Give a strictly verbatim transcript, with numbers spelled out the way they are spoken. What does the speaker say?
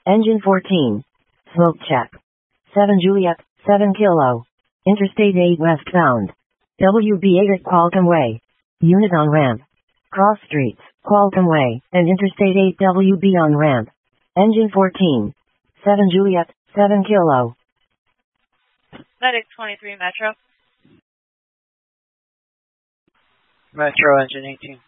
Engine fourteen. Smoke check. seven Juliet, seven Kilo. Interstate eight westbound. W B eight at Qualcomm Way. Unit on ramp. Cross streets, Qualcomm Way, and Interstate eight W B on ramp. Engine fourteen. seven Juliet, seven Kilo. Medic twenty-three Metro. Metro, engine eighteen.